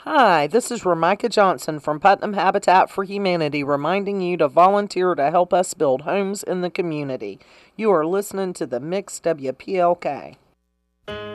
Hi, this is Ramika Johnson from Putnam Habitat for Humanity reminding you to volunteer to help us build homes in the community. You are listening to the Mix WPLK.